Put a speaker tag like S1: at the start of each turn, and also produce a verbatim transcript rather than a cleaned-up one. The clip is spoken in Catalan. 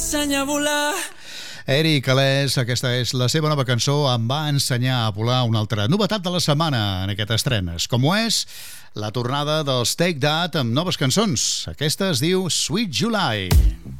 S1: ensenyar a volar.
S2: Eric Alès, aquesta és la seva nova cançó, em va ensenyar a volar. Una altra novetat de la setmana en aquest estrenes, com ho és la tornada dels Take That amb noves cançons. Aquesta es diu Sweet July.